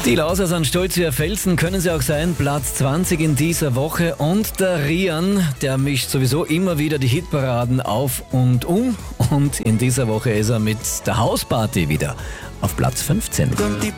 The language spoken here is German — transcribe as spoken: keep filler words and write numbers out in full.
Die Lausers an stolz wie ein Felsen können sie auch sein, Platz zwanzig in dieser Woche. Und der Rian, der mischt sowieso immer wieder die Hitparaden auf und um. Und in dieser Woche ist er mit der Hausparty wieder auf Platz fünfzehn.